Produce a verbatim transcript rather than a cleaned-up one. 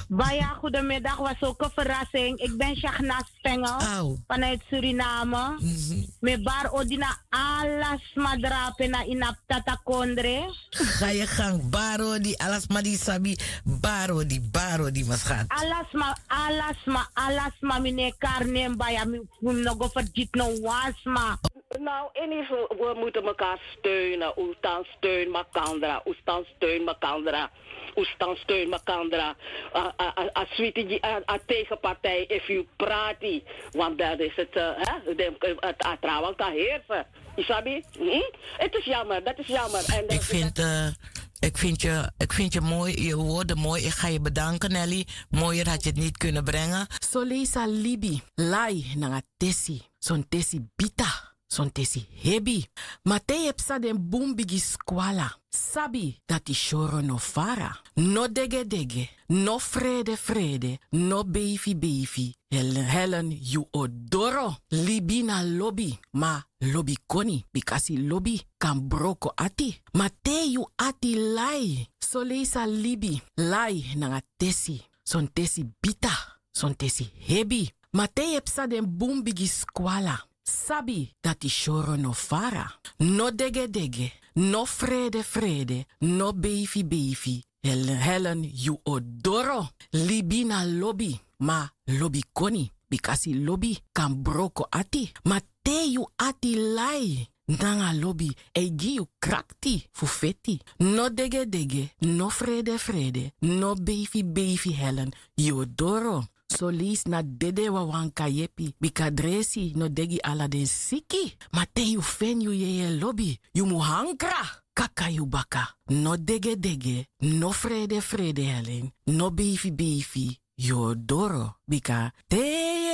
Baya, goedemiddag. Was ook een verrassing. Ik ben Shagna Stengel Au. vanuit Suriname. Mhm. Me bar odina alas madrape na inap tata kondre. Ga je gang, baro die alas ma die sabi, baro die baro die maschat. Alas ma, alas ma, alas ma mine karne baya mi nog vergit no was ma. Nou, in ieder geval, we moeten elkaar steunen. Oestan steun makandra. Oestan steun makandra. Oestan steun makandra. Als sweetie, a tegenpartij, if you praat. Want dat is het, het trouwens kan heersen. Isabi? Het is jammer, dat is jammer. En Ik vind, uh, ik, vind je, ik vind je mooi, je woorden mooi. Ik ga je bedanken, Nelly. Mooier had je het niet kunnen brengen. Solisa libi, lai na tesi, son tesi bita. Son tesi hebi. Maar te heb sa den boom bigi squala. Sabi dat i shoro no fara. No dege dege. No frede frede. No beefy beefy. Helen Helen you odoro. Libina lobby. Ma lobby koni. Bikasi lobby kan broko ati. Ma te you ati lai. Solesa libi. Lai na tesi. Son tesi bita. Son tesi hebi. Ma te heb sa den boom bigi squala. Sabi dat i shoro no fara. No dege dege. No frede frede. No beefy beefy. Helen Helen you odoro. Libina lobby. Ma lobby koni. Bikasi lobby kan broko ati. Ma te you ati lai. Nanga lobby. E gi you krakti. Fufeti. No dege dege. No frede frede. No beefy beefy Helen. You odoro. Solis na dede wa wanka yepi. Bikadresi no degi ala den siki. Ma te you fen you ye ye lobby. You mu hankra. Kaka you baka. No dege dege. No frede frede Helen. No beefy beefy. Yo doro. Bika te